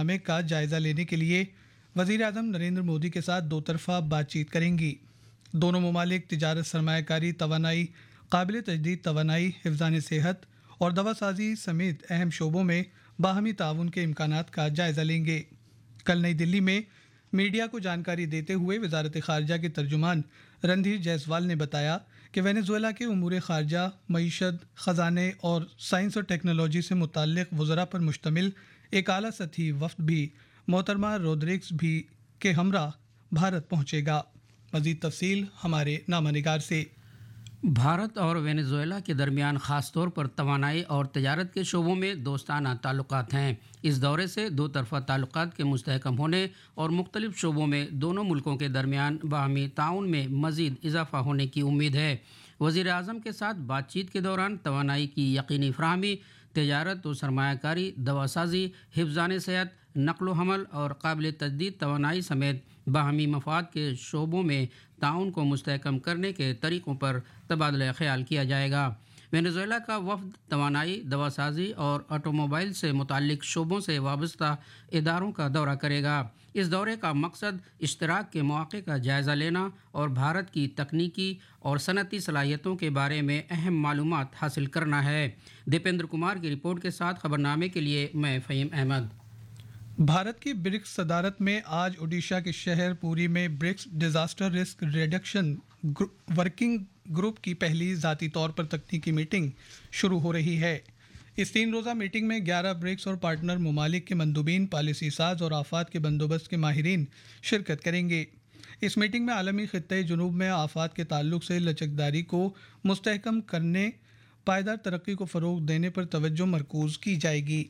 نامے کا جائزہ لینے کے لیے وزیر اعظم نریندر مودی کے ساتھ دو طرفہ بات چیت کریں گی۔ دونوں ممالک تجارت، سرمایہ کاری، توانائی، قابل تجدید توانائی، حفظان صحت اور دوا سازی سمیت اہم شعبوں میں باہمی تعاون کے امکانات کا جائزہ لیں گے۔ کل نئی دلی میں میڈیا کو جانکاری دیتے ہوئے وزارت خارجہ کے ترجمان رندھیر جیسوال نے بتایا کہ وینزویلا کے امور خارجہ، معیشت، خزانے اور سائنس اور ٹیکنالوجی سے متعلق وزراء پر مشتمل ایک اعلیٰ سطحی وفد بھی محترمہ رودریگز بھی کے ہمراہ بھارت پہنچے گا۔ مزید تفصیل ہمارے نامہ نگار سے۔ بھارت اور وینزویلا کے درمیان خاص طور پر توانائی اور تجارت کے شعبوں میں دوستانہ تعلقات ہیں۔ اس دورے سے دو طرفہ تعلقات کے مستحکم ہونے اور مختلف شعبوں میں دونوں ملکوں کے درمیان باہمی تعاون میں مزید اضافہ ہونے کی امید ہے۔ وزیر اعظم کے ساتھ بات چیت کے دوران توانائی کی یقینی فراہمی، تجارت و سرمایہ کاری، دوا سازی، حفظان صحت، نقل و حمل اور قابل تجدید توانائی سمیت باہمی مفاد کے شعبوں میں تعاون کو مستحکم کرنے کے طریقوں پر تبادلہ خیال کیا جائے گا۔ وینزویلا کا وفد توانائی، دوا سازی اور آٹو موبائل سے متعلق شعبوں سے وابستہ اداروں کا دورہ کرے گا۔ اس دورے کا مقصد اشتراک کے مواقع کا جائزہ لینا اور بھارت کی تکنیکی اور صنعتی صلاحیتوں کے بارے میں اہم معلومات حاصل کرنا ہے۔ دیپیندر کمار کی رپورٹ کے ساتھ خبرنامے کے لیے میں فہیم احمد۔ بھارت کی برکس صدارت میں آج اوڈیشہ کے شہر پوری میں BRICS disaster risk reduction working group کی پہلی ذاتی طور پر تکنیکی میٹنگ شروع ہو رہی ہے۔ اس 3 روزہ میٹنگ میں 11 برکس اور پارٹنر ممالک کے مندوبین، پالیسی ساز اور آفات کے بندوبست کے ماہرین شرکت کریں گے۔ اس میٹنگ میں عالمی خطۂ جنوب میں آفات کے تعلق سے لچکداری کو مستحکم کرنے، پائیدار ترقی کو فروغ دینے پر توجہ مرکوز کی جائے گی۔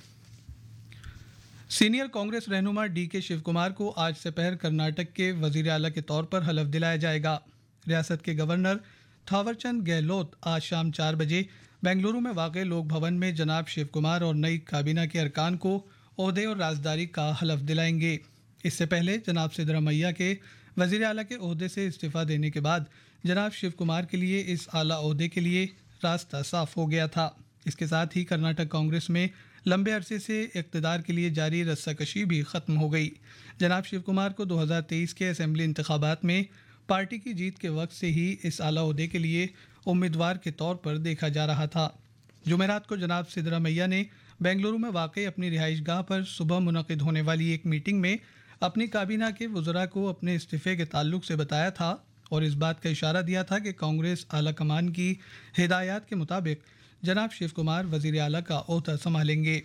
سینئر کانگریس رہنما ڈی کے شیو کمار کو آج سپہر کرناٹک کے وزیر اعلیٰ کے طور پر حلف دلایا جائے گا۔ ریاست کے گورنر تھاور چند گہلوت آج شام 4 بجے بنگلورو میں واقع لوک بھون میں جناب شیو کمار اور نئی کابینہ کے ارکان کو عہدے اور رازداری کا حلف دلائیں گے۔ اس سے پہلے جناب سدرامیا کے وزیر اعلیٰ کے عہدے سے استعفیٰ دینے کے بعد جناب شیو کمار کے لیے اس اعلیٰ عہدے کے لیے راستہ صاف ہو گیا تھا۔ اس کے ساتھ ہی کرناٹک کانگریس میں لمبے عرصے سے اقتدار کے لیے جاری رسہ کشی بھی ختم ہو گئی۔ جناب شیو کمار کو 2023 کے اسمبلی انتخابات میں پارٹی کی جیت کے وقت سے ہی اس اعلیٰ عہدے کے لیے امیدوار کے طور پر دیکھا جا رہا تھا۔ جمعرات کو جناب سدرامیا نے بنگلورو میں واقع اپنی رہائش گاہ پر صبح منعقد ہونے والی ایک میٹنگ میں اپنی کابینہ کے وزراء کو اپنے استعفے کے تعلق سے بتایا تھا اور اس بات کا اشارہ دیا تھا کہ کانگریس اعلیٰ کمان کی ہدایات کے مطابق جناب شیو کمار وزیر اعلیٰ کا عہدہ سنبھالیں گے۔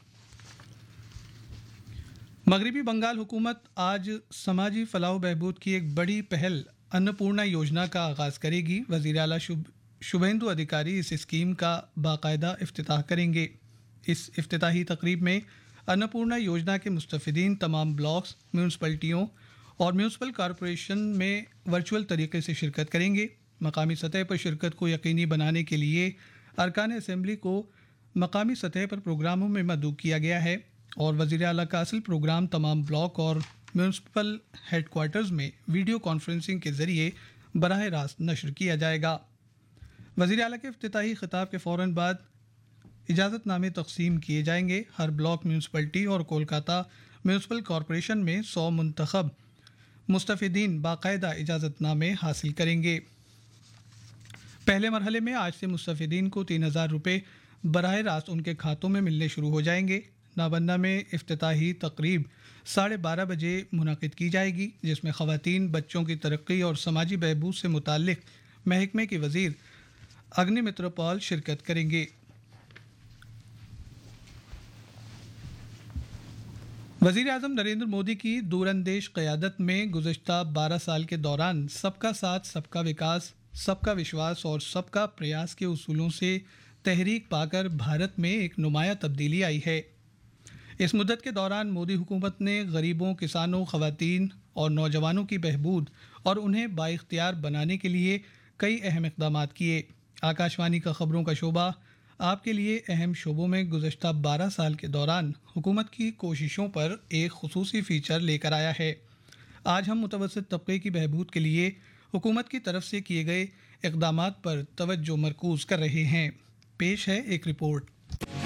مغربی بنگال حکومت آج سماجی فلاح و بہبود کی ایک بڑی پہل انّپورنا یوجنا کا آغاز کرے گی۔ وزیر اعلیٰ شبھیندو ادھیکاری اس اسکیم کا باقاعدہ افتتاح کریں گے۔ اس افتتاحی تقریب میں انّپورنا یوجنا کے مستفیدین تمام بلاکس، میونسپلٹیوں اور میونسپل کارپوریشن میں ورچوئل طریقے سے شرکت کریں گے۔ مقامی سطح پر شرکت کو یقینی بنانے کے لیے ارکان اسمبلی کو مقامی سطح پر پروگراموں میں مدعو کیا گیا ہے اور وزیر اعلیٰ کا اصل پروگرام تمام بلاک اور میونسپل ہیڈ کوارٹرز میں ویڈیو کانفرنسنگ کے ذریعے براہ راست نشر کیا جائے گا۔ وزیر اعلیٰ کے افتتاحی خطاب کے فوراً بعد اجازت نامے تقسیم کیے جائیں گے۔ ہر بلاک میونسپلٹی اور کولکاتہ میونسپل کارپوریشن میں 100 منتخب مستفیدین باقاعدہ اجازت نامے حاصل کریں گے۔ پہلے مرحلے میں آج سے مستفیدین کو 3,000 روپے براہ راست ان کے کھاتوں میں ملنے شروع ہو جائیں گے۔ نابندہ میں افتتاحی تقریب 12:30 بجے منعقد کی جائے گی، جس میں خواتین، بچوں کی ترقی اور سماجی بہبود سے متعلق محکمے کے وزیر اگنی متر پال شرکت کریں گے۔ وزیر اعظم نریندر مودی کی دور اندیش قیادت میں گزشتہ 12 سال کے دوران سب کا ساتھ، سب کا وکاس، سب کا وشواس اور سب کا پریاس کے اصولوں سے تحریک پا کر بھارت میں ایک نمایاں تبدیلی آئی ہے۔ اس مدت کے دوران مودی حکومت نے غریبوں، کسانوں، خواتین اور نوجوانوں کی بہبود اور انہیں بااختیار بنانے کے لیے کئی اہم اقدامات کیے۔ آکاشوانی کا خبروں کا شعبہ آپ کے لیے اہم شعبوں میں گزشتہ 12 سال کے دوران حکومت کی کوششوں پر ایک خصوصی فیچر لے کر آیا ہے۔ آج ہم متوسط طبقے کی بہبود کے لیے حکومت کی طرف سے کیے گئے اقدامات پر توجہ مرکوز کر رہے ہیں۔ پیش ہے ایک رپورٹ۔